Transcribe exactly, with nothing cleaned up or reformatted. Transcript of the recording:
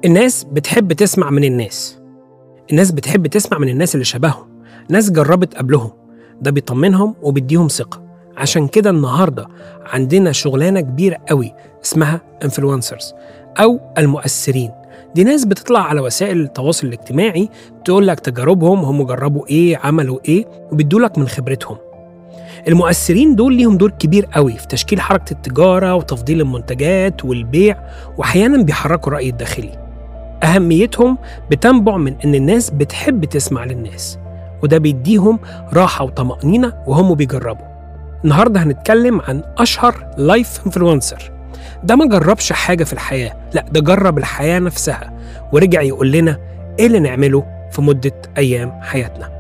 الناس بتحب تسمع من الناس. الناس بتحب تسمع من الناس اللي شبههم، ناس جربت قبلهم، ده بيطمنهم وبيديهم ثقة. عشان كده النهاردة عندنا شغلانة كبيرة قوي اسمها انفلونسرز أو المؤثرين. دي ناس بتطلع على وسائل التواصل الاجتماعي تقول لك تجاربهم، هم جربوا إيه، عملوا إيه، وبيدولك من خبرتهم. المؤثرين دول ليهم دور كبير قوي في تشكيل حركة التجارة وتفضيل المنتجات والبيع، وأحيانا بيحركوا الرأي الداخلي. أهميتهم بتنبع من إن الناس بتحب تسمع للناس، وده بيديهم راحة وطمأنينة وهم بيجربوا. النهاردة هنتكلم عن أشهر لايف انفلونسر. ده ما جربش حاجة في الحياة، لا ده جرب الحياة نفسها ورجع يقول لنا إيه اللي نعمله في مدة أيام حياتنا.